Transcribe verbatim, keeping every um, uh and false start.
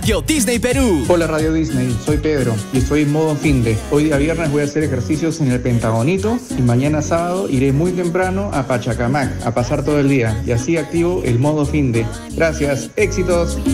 Yo Disney Perú. Hola Radio Disney, soy Pedro y estoy en modo finde. Hoy día viernes voy a hacer ejercicios en el Pentagonito y mañana sábado iré muy temprano a Pachacamac a pasar todo el día y así activo el modo finde. Gracias, éxitos.